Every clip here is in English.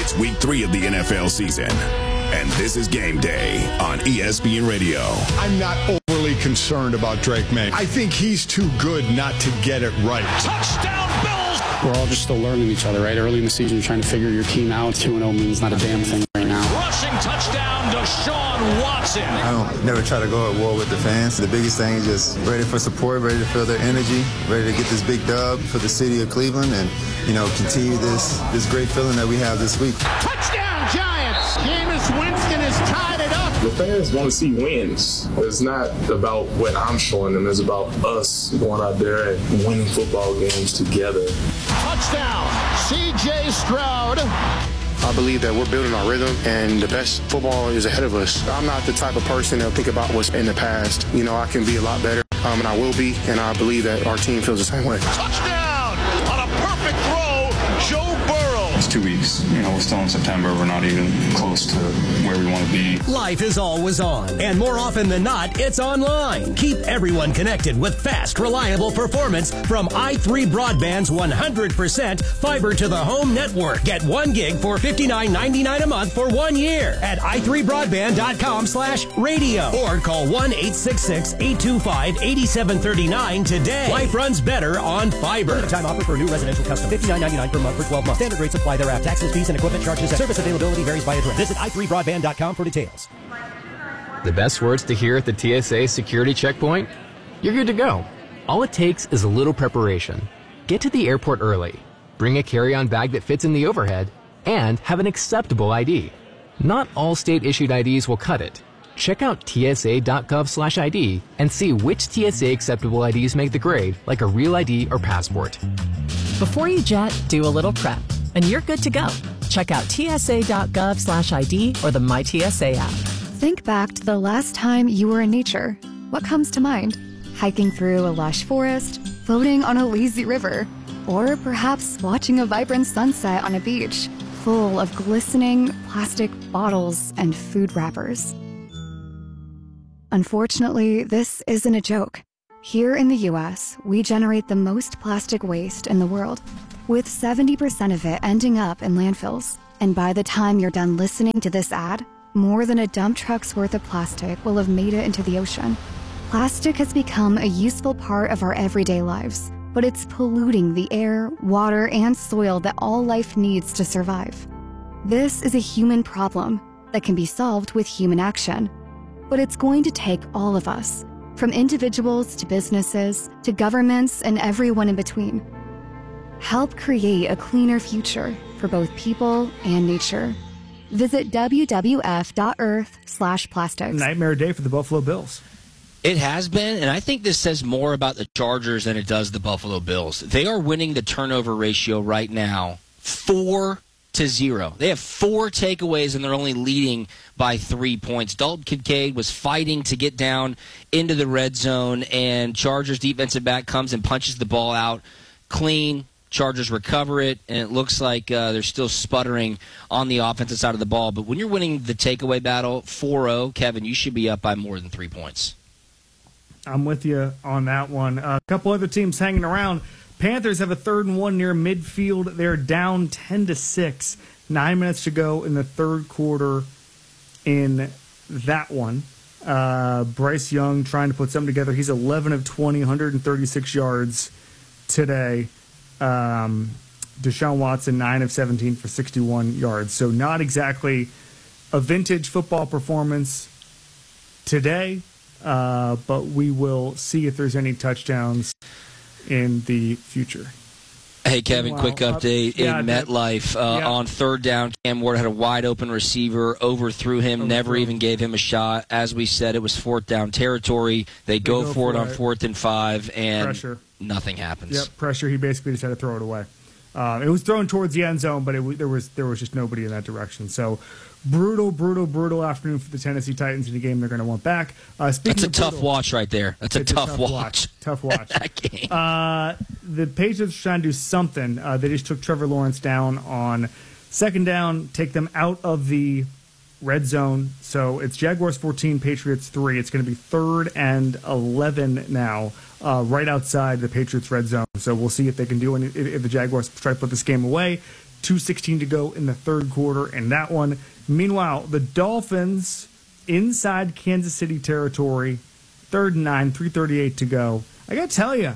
It's week 3 of the NFL season, and this is Game Day on ESPN Radio. I'm not overly concerned about Drake May. I think he's too good not to get it right. Touchdown, Bills! We're all just still learning each other, right? Early in the season, you're trying to figure your team out. 2-0 means not a damn thing right now. Rushing touchdown, Deshaun Watson. I don't never try to go at war with the fans. The biggest thing is just ready for support, ready to feel their energy, ready to get this big dub for the city of Cleveland and, continue this great feeling that we have this week. Touchdown, Giants! Jameis Winston has tied it up. The fans want to see wins. It's not about what I'm showing them. It's about us going out there and winning football games together. Touchdown, C.J. Stroud. I believe that we're building our rhythm, and the best football is ahead of us. I'm not the type of person that'll think about what's in the past. I can be a lot better, and I will be, and I believe that our team feels the same way. Touchdown! On a perfect throw, Joe Burrow. It's 2 weeks. We're still in September. We're not even close to where we want to be. Life is always on, and more often than not, it's online. Keep everyone connected with fast, reliable performance from i3 Broadband's 100% fiber to the home network. Get 1 gig for $59.99 a month for 1 year at i3broadband.com/radio or call 1-866-825-8739 today. Life runs better on fiber. Limited time offer for a new residential custom. $59.99 per month for 12 months. Standard rates apply thereafter. Taxes, fees, and equipment charges. Service availability varies by address. Visit i3broadband.com for details. The best words to hear at the TSA security checkpoint? You're good to go. All it takes is a little preparation. Get to the airport early. Bring a carry-on bag that fits in the overhead. And have an acceptable ID. Not all state-issued IDs will cut it. Check out tsa.gov/ID and see which TSA acceptable IDs make the grade, like a real ID or passport. Before you jet, do a little prep, and you're good to go. Check out tsa.gov/ID or the MyTSA app. Think back to the last time you were in nature. What comes to mind? Hiking through a lush forest, floating on a lazy river, or perhaps watching a vibrant sunset on a beach full of glistening plastic bottles and food wrappers. Unfortunately, this isn't a joke. Here in the U.S., we generate the most plastic waste in the world, with 70% of it ending up in landfills. And by the time you're done listening to this ad, more than a dump truck's worth of plastic will have made it into the ocean. Plastic has become a useful part of our everyday lives, but it's polluting the air, water, and soil that all life needs to survive. This is a human problem that can be solved with human action. But it's going to take all of us, from individuals to businesses to governments and everyone in between. Help create a cleaner future for both people and nature. Visit wwf.earth/plastics. Nightmare day for the Buffalo Bills. It has been, and I think this says more about the Chargers than it does the Buffalo Bills. They are winning the turnover ratio right now 4-0. They have 4 takeaways, and they're only leading by 3 points. Dalton Kincaid was fighting to get down into the red zone, and Chargers defensive back comes and punches the ball out clean. Chargers recover it, and it looks like they're still sputtering on the offensive side of the ball. But when you're winning the takeaway battle 4-0, Kevin, you should be up by more than 3 points. I'm with you on that one. A couple other teams hanging around. Panthers have a 3rd and 1 near midfield. They're down 10-6. 9 minutes to go in the third quarter in that one. Bryce Young trying to put something together. He's 11 of 20, 136 yards today. Deshaun Watson, 9 of 17 for 61 yards. So not exactly a vintage football performance today, but we will see if there's any touchdowns in the future. Hey, Kevin, quick update in MetLife. On 3rd down, Cam Ward had a wide-open receiver, overthrew him, never even gave him a shot. As we said, it was 4th down territory. They go for it on 4th and 5, and nothing happens. Yep, pressure. He basically just had to throw it away. It was thrown towards the end zone, but there was just nobody in that direction. So brutal afternoon for the Tennessee Titans in a game they're going to want back. That's a tough watch right there. That's a tough watch. Tough watch. That game. The Patriots are trying to do something. They just took Trevor Lawrence down on 2nd down, take them out of the red zone. So it's Jaguars 14, Patriots 3. It's going to be 3rd and 11 now, right outside the Patriots red zone. So we'll see if they can do any, if the Jaguars try to put this game away. 2:16 to go in the third quarter in that one. Meanwhile, the Dolphins inside Kansas City territory, 3rd and 9, 3:38 to go. I got to tell you,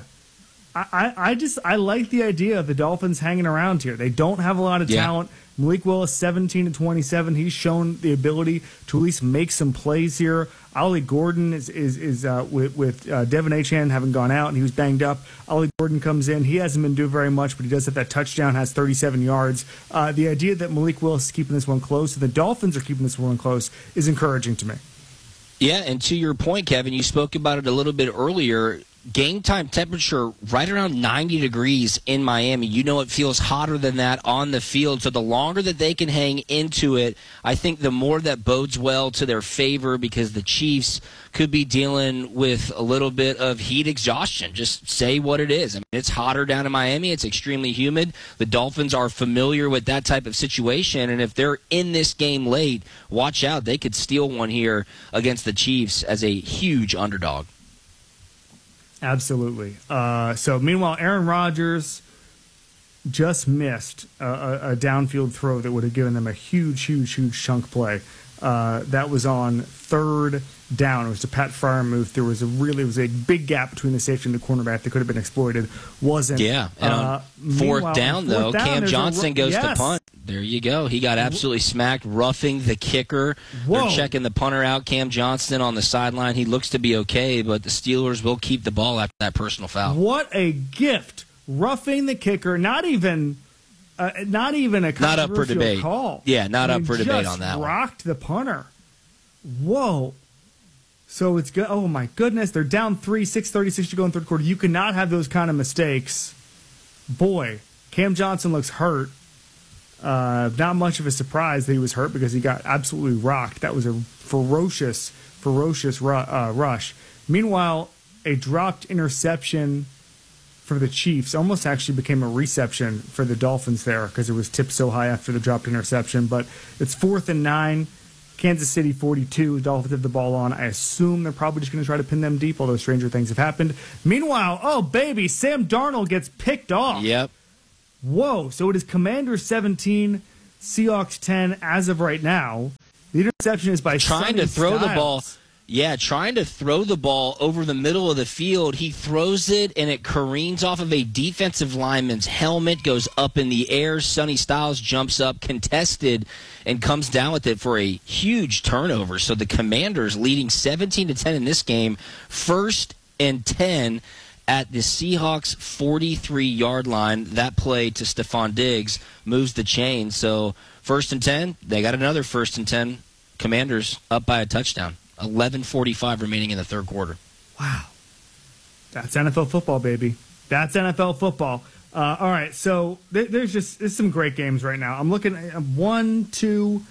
I like the idea of the Dolphins hanging around here. They don't have a lot of talent. Malik Willis, 17-27. He's shown the ability to at least make some plays here. Ollie Gordon is with Devin Achane having gone out and he was banged up. Ollie Gordon comes in. He hasn't been doing very much, but he does have that touchdown, has 37 yards. The idea that Malik Willis is keeping this one close and the Dolphins are keeping this one close is encouraging to me. Yeah, and to your point, Kevin, you spoke about it a little bit earlier. Game time temperature right around 90 degrees in Miami. You know it feels hotter than that on the field. So the longer that they can hang into it, I think the more that bodes well to their favor because the Chiefs could be dealing with a little bit of heat exhaustion. Just say what it is. I mean, it's hotter down in Miami. It's extremely humid. The Dolphins are familiar with that type of situation. And if they're in this game late, watch out. They could steal one here against the Chiefs as a huge underdog. Absolutely. So, meanwhile, Aaron Rodgers just missed a downfield throw that would have given them a huge chunk play. That was on 3rd down. It was a Pat Freiermuth. There was a big gap between the safety and the cornerback that could have been exploited. Wasn't. Yeah. And on 4th down, though, Cam Johnson goes to punt. There you go. He got absolutely smacked, roughing the kicker. They're checking the punter out, Cam Johnson, on the sideline. He looks to be okay, but the Steelers will keep the ball after that personal foul. What a gift. Roughing the kicker. Not even a not up for debate. Call. Yeah, not up for debate on that one. Rocked the punter. Whoa. So it's good. Oh, my goodness. They're down 3, 6:36 to go in third quarter. You cannot have those kind of mistakes. Boy, Cam Johnson looks hurt. Not much of a surprise that he was hurt because he got absolutely rocked. That was a ferocious rush. Meanwhile, a dropped interception for the Chiefs almost actually became a reception for the Dolphins there because it was tipped so high after the dropped interception. But it's 4th and 9. Kansas City 42. The Dolphins have the ball on. I assume they're probably just going to try to pin them deep, although stranger things have happened. Meanwhile, oh, baby, Sam Darnold gets picked off. Yep. Whoa. So it is Commanders 17, Seahawks 10 as of right now. The interception is by trying to throw the ball. Yeah, trying to throw the ball over the middle of the field. He throws it, and it careens off of a defensive lineman's helmet, goes up in the air. Sonny Styles jumps up, contested, and comes down with it for a huge turnover. So the Commanders leading 17-10 in this game, 1st and 10 at the Seahawks 43-yard line. That play to Stephon Diggs moves the chain. So 1st and 10, they got another 1st and 10. Commanders up by a touchdown. 11:45 remaining in the third quarter. Wow. That's NFL football, baby. That's NFL football. All right, so there's some great games right now. I'm looking at 1, 2,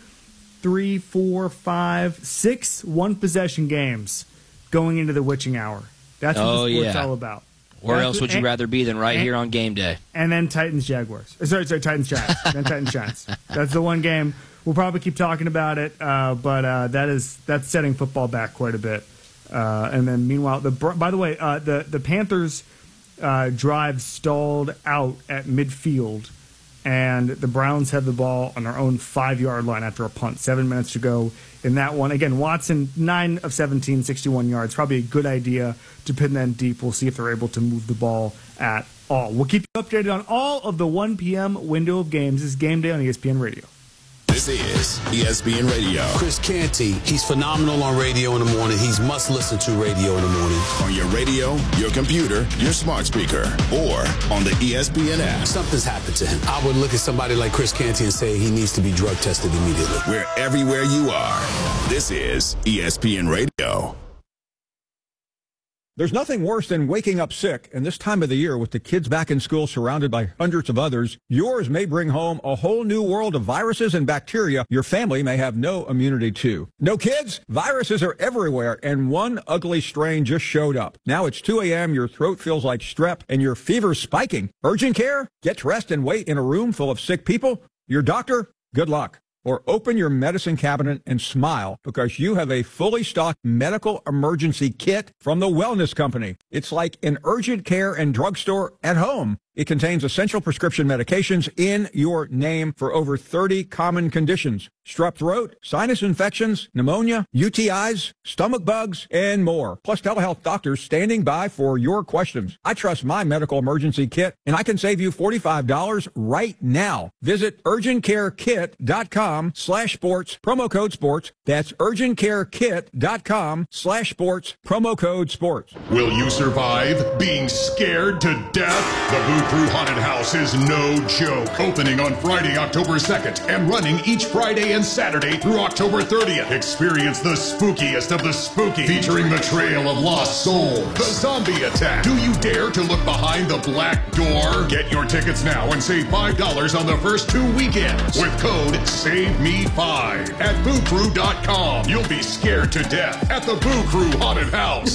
3, 4, 5, 6 one-possession games going into the witching hour. That's what the sport's all about. Where else would you rather be than right here on game day? And then Titans-Jaguars. Sorry, Titans-Giants. Then Titans-Giants. That's the one game. We'll probably keep talking about it, but that's setting football back quite a bit. And then meanwhile, by the way, the Panthers drive stalled out at midfield, and the Browns have the ball on their own 5-yard line after a punt. 7 minutes to go in that one. Again, Watson, 9 of 17, 61 yards. Probably a good idea to pin them deep. We'll see if they're able to move the ball at all. We'll keep you updated on all of the 1 p.m. window of games. This is Game Day on ESPN Radio. This is ESPN Radio. Chris Canty, he's phenomenal on radio in the morning. He's must-listen-to radio in the morning. On your radio, your computer, your smart speaker, or on the ESPN app. Something's happened to him. I would look at somebody like Chris Canty and say he needs to be drug tested immediately. We're everywhere you are. This is ESPN Radio. There's nothing worse than waking up sick, and this time of the year with the kids back in school surrounded by hundreds of others, yours may bring home a whole new world of viruses and bacteria your family may have no immunity to. No kids? Viruses are everywhere, and one ugly strain just showed up. Now it's 2 a.m., your throat feels like strep, and your fever's spiking. Urgent care? Get dressed and wait in a room full of sick people? Your doctor? Good luck. Or open your medicine cabinet and smile because you have a fully stocked medical emergency kit from the Wellness Company. It's like an urgent care and drugstore at home. It contains essential prescription medications in your name for over 30 common conditions. Strep throat, sinus infections, pneumonia, UTIs, stomach bugs, and more. Plus telehealth doctors standing by for your questions. I trust my medical emergency kit, and I can save you $45 right now. Visit urgentcarekit.com/sports, promo code sports. That's urgentcarekit.com/sports, promo code sports. Will you survive being scared to death? The Boo Crew Haunted House is no joke. Opening on Friday, October 2nd, and running each Friday and Saturday through October 30th. Experience the spookiest of the spooky, featuring the Trail of Lost Souls, the Zombie Attack. Do you dare to look behind the black door? Get your tickets now and save $5 on the first 2 weekends with code SAVEME5 at BooCrew.com. You'll be scared to death at the Boo Crew Haunted House.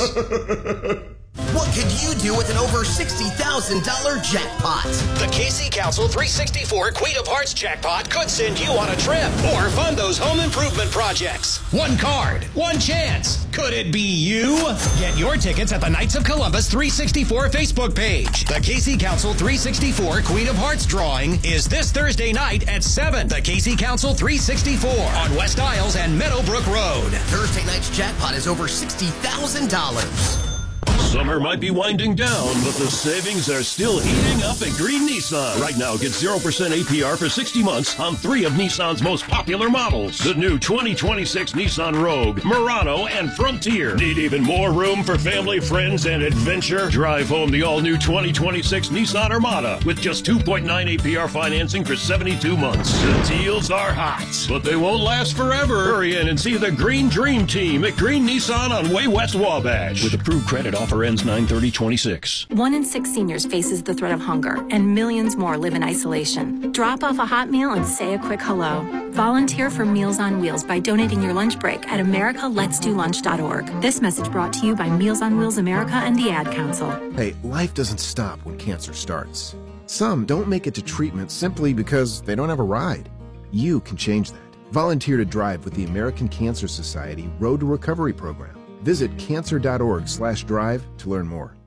What could you do with an over $60,000 jackpot? The KC Council 364 Queen of Hearts jackpot could send you on a trip or fund those home improvement projects. One card, one chance. Could it be you? Get your tickets at the Knights of Columbus 364 Facebook page. The KC Council 364 Queen of Hearts drawing is this Thursday night at 7. The KC Council 364 on West Isles and Meadowbrook Road. Thursday night's jackpot is over $60,000. Summer might be winding down, but the savings are still heating up at Green Nissan. Right now, get 0% APR for 60 months on 3 of Nissan's most popular models. The new 2026 Nissan Rogue, Murano, and Frontier. Need even more room for family, friends, and adventure? Drive home the all-new 2026 Nissan Armada with just 2.9 APR financing for 72 months. The deals are hot, but they won't last forever. Hurry in and see the Green Dream Team at Green Nissan on Way West Wabash. With approved credit offer ends 9/30/26. 1 in 6 seniors faces the threat of hunger, and millions more live in isolation. Drop off a hot meal and say a quick hello. Volunteer for Meals on Wheels by donating your lunch break at americaletsdolunch.org. This message brought to you by Meals on Wheels America and the Ad Council. Hey, life doesn't stop when cancer starts. Some don't make it to treatment simply because they don't have a ride. You can change that. Volunteer to drive with the American Cancer Society Road to Recovery program. Visit cancer.org/drive to learn more.